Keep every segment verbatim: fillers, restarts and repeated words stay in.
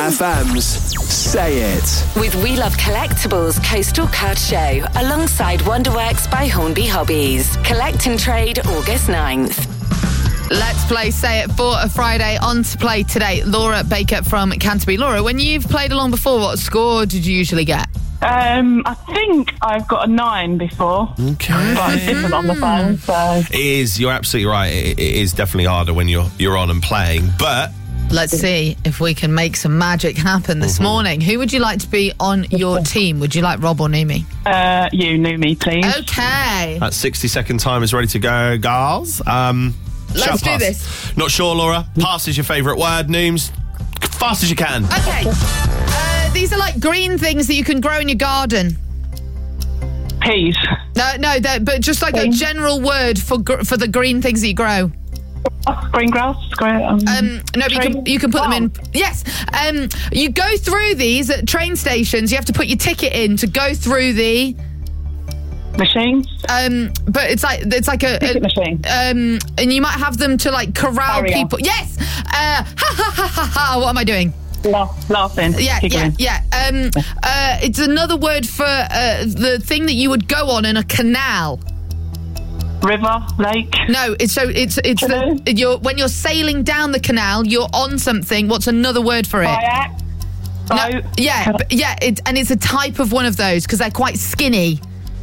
F M's Say It. With We Love Collectibles Coastal Card Show, alongside Wonderworks by Hornby Hobbies. Collect and trade August ninth. Let's play Say It for a Friday. On to play today, Laura Baker from Canterbury. Laura, when you've played along before, what score did you usually get? Um, I think I've got a nine before. Okay. But it's different on the phone, so... It is, you're absolutely right. It, it is definitely harder when you're you're on and playing, but... Let's see if we can make some magic happen this mm-hmm. morning. Who would you like to be on your team? Would you like Rob or Numi? Uh, you, Numi, please. Okay. That sixty-second time is ready to go, girls. Um, Let's do pass. this. Not sure, Laura. Pass is your favourite word. Nooms, fast as you can. Okay. Uh, these are like green things that you can grow in your garden. Peas. No, no, but just like Green. a general word for gr- for the green things that you grow. Oh, green grass, great. Um, um, no, but you can you can put oh. them in. Yes, um, you go through these at train stations. You have to put your ticket in to go through the machines. Um, but it's like it's like a, ticket a machine. Um, and you might have them to like corral Barrier. people. Yes. Uh, ha ha ha ha ha. What am I doing? Laugh, laughing. Yeah, giggling. yeah, yeah. Um, uh, it's another word for uh, the thing that you would go on in a canal. River, lake. No, it's so it's it's the, you're when you're sailing down the canal, you're on something. What's another word for it? Kayak. No, yeah, but, yeah, it, and it's a type of one of those because they're quite skinny.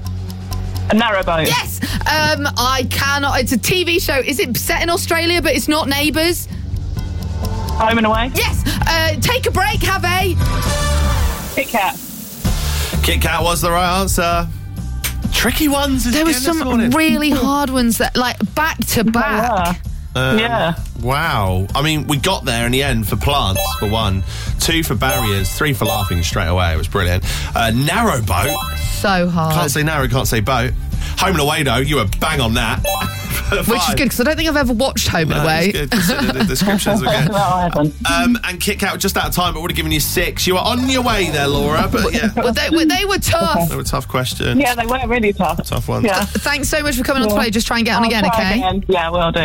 A narrowboat. Yes. Um, I cannot. It's a T V show. Is it set in Australia? But it's not Neighbours. Home and Away. Yes. Uh, take a break. Have a Kit Kat. Kit Kat was the right answer. Tricky ones. There were some really hard ones that, like, back to back. Um, yeah. Wow. I mean, we got there in the end for plants, for one. Two for barriers. Three for laughing straight away. It was brilliant. Uh, narrow boat. So hard. Can't say narrow, can't say boat. Home and Away, though, you were bang on that. Which is good, because I don't think I've ever watched Home no, and Away. It's good. The, the descriptions are good. No, I haven't. Um, and Kit Kat just out of time, but would have given you six. You were on your way there, Laura, but yeah. Well, they, well, they were tough. They were tough questions. Yeah, they were really tough. Tough ones. Yeah. Thanks so much for coming on to play. Just try and get on I'll again, try okay? Again. Yeah, will do.